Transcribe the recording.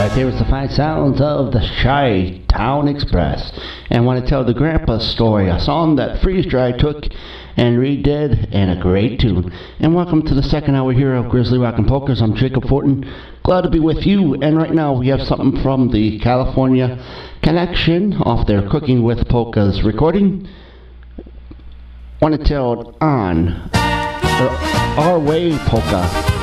Alright, there was the fine sounds of the Chi-Town Express. And I want to tell the Grandpa story, a song that Freeze Dry took and redid, and a great tune. And welcome to the second hour here of Grizzly Rockin' Polkas. I'm Jacob Fortin, glad to be with you. And right now we have something from the California Connection off their Cooking with Polkas recording. Want to tell on Our Way Polka.